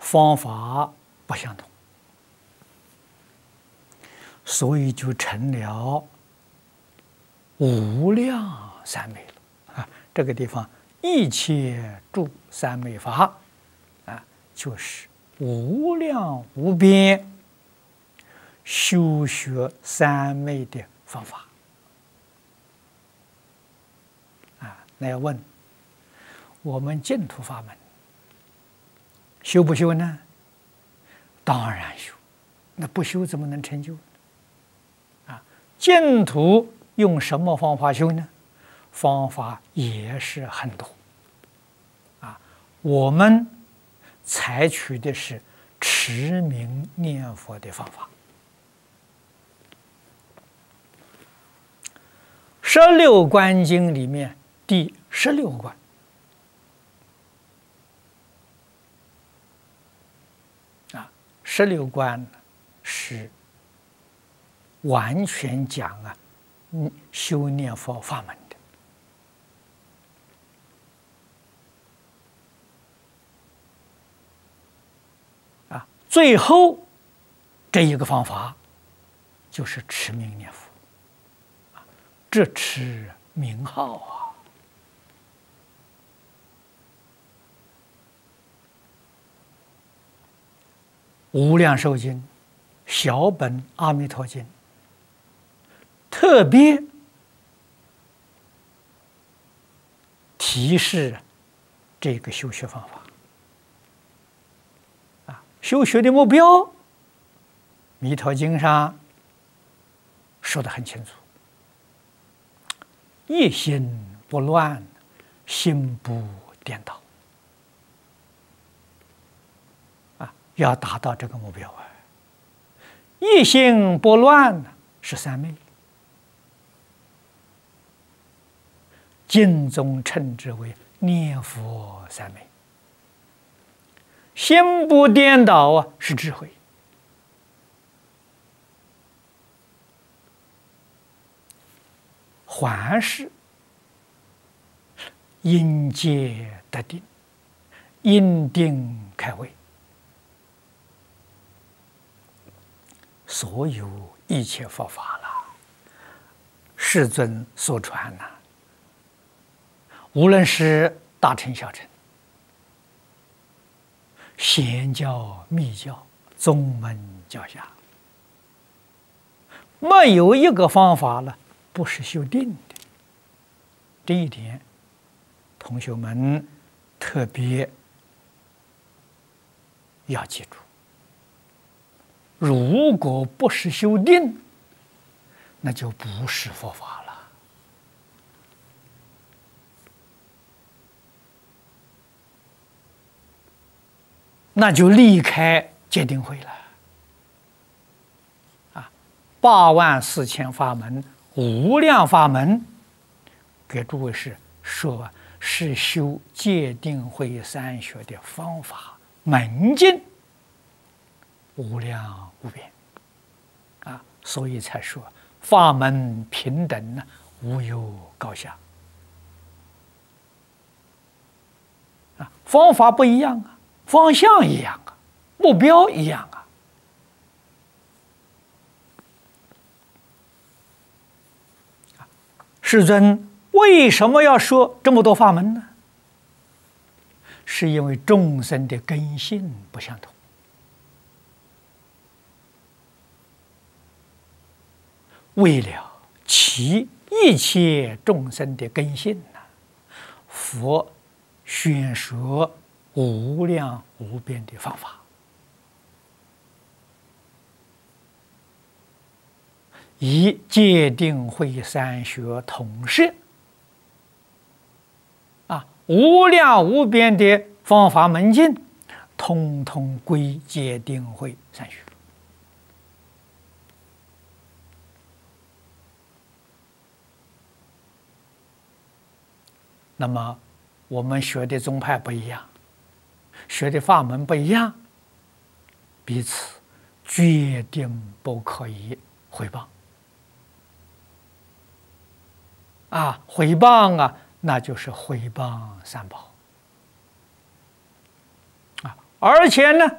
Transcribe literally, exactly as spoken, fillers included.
方法不相同，所以就成了无量三昧了啊！这个地方一切诸三昧法啊，就是无量无边修学三昧的方法啊。那要问我们净土法门修不修呢？当然修，那不修怎么能成就啊？净土用什么方法修呢？方法也是很多啊。我们采取的是持名念佛的方法。十六观经里面第十六观啊，十六观是完全讲啊，嗯，修念佛法门的啊。最后这一个方法就是持名念佛。这持名号啊，无量寿经、小本阿弥陀经特别提示这个修学方法啊，修学的目标，弥陀经上说得很清楚。一心不乱，心不颠倒，啊，要达到这个目标啊！一心不乱是三昧，经中称之为念佛三昧。心不颠倒啊，是智慧。还是因戒得定，因定开慧，所有一切佛法了，世尊所传呐、啊，无论是大乘小乘、显教密教、宗门教下，没有一个方法了不是修定的。这一点，同学们特别要记住。如果不是修定，那就不是佛法了。那就离开戒定慧了。啊，八万四千法门，无量法门，给诸位是说是修戒定慧三学的方法门径，无量无边啊，所以才说法门平等呢，无有高下啊，方法不一样啊，方向一样啊，目标一样啊。世尊为什么要说这么多法门呢？是因为众生的根性不相同。为了其一切众生的根性呢，佛宣说无量无边的方法，以戒定慧三学统摄啊，无量无边的方法门径，通通归戒定慧三学。那么我们学的宗派不一样，学的法门不一样，彼此决定不可以毁谤啊！毁谤啊，那就是毁谤三宝啊！而且呢，